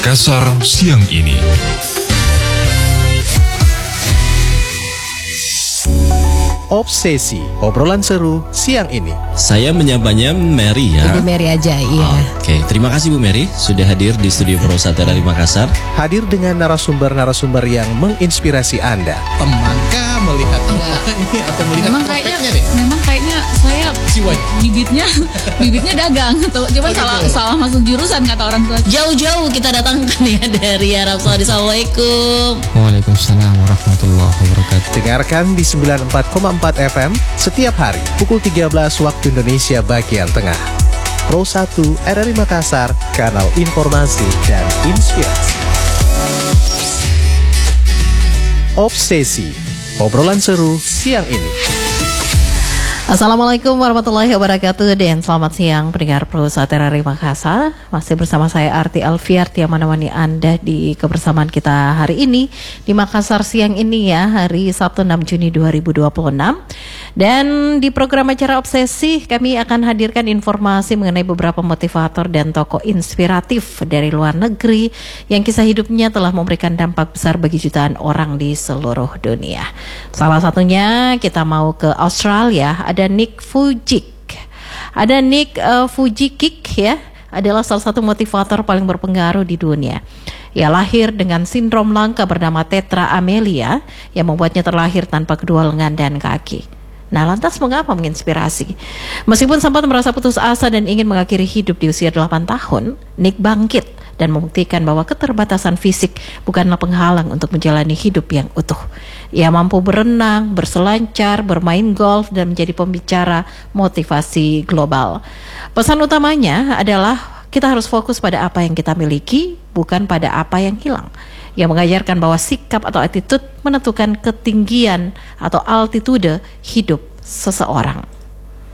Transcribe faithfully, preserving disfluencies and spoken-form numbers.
Makassar siang ini. Obsesi, obrolan seru siang ini. Saya menyapanya Mary ya. Ibu Mary aja, iya. Oke, terima kasih Bu Mary sudah hadir di studio Prosatera di Makassar. Hadir dengan narasumber-narasumber yang menginspirasi Anda. Temankah melihat ini atau melihat memang kayaknya deh? memang kayaknya saya bibitnya bibitnya dagang atau coba Oh, salah gitu. salah masuk jurusan kata orang tua. Jauh-jauh kita datangkan ya dari Arab Saudi. Assalamualaikum. Waalaikumsalam warahmatullahi wabarakatuh. Dengarkan di sembilan puluh empat koma empat F M setiap hari pukul tiga belas waktu Indonesia bagian tengah. Pro satu R R I Makassar, kanal informasi dan inspirasi. Obsesi, obrolan seru siang ini. Assalamualaikum warahmatullahi wabarakatuh dan selamat siang pendengar Prosatera R R I Makassar. Masih bersama saya Arti Alfiarti yang menemani Anda di kebersamaan kita hari ini di Makassar siang ini ya, hari Sabtu enam Juni dua ribu dua puluh enam. Dan di program acara Obsesi kami akan hadirkan informasi mengenai beberapa motivator dan tokoh inspiratif dari luar negeri yang kisah hidupnya telah memberikan dampak besar bagi jutaan orang di seluruh dunia. Salah satunya kita mau ke Australia, ada Nick Vujicic. Ada Nick uh, Vujicic ya, adalah salah satu motivator paling berpengaruh di dunia. Ia lahir dengan sindrom langka bernama tetra amelia yang membuatnya terlahir tanpa kedua lengan dan kaki. Nah, lantas mengapa menginspirasi? Meskipun sempat merasa putus asa dan ingin mengakhiri hidup di usia delapan tahun, Nick bangkit dan membuktikan bahwa keterbatasan fisik bukanlah penghalang untuk menjalani hidup yang utuh. Ia mampu berenang, berselancar, bermain golf, dan menjadi pembicara motivasi global. Pesan utamanya adalah kita harus fokus pada apa yang kita miliki, bukan pada apa yang hilang. Ia mengajarkan bahwa sikap atau attitude menentukan ketinggian atau altitude hidup seseorang.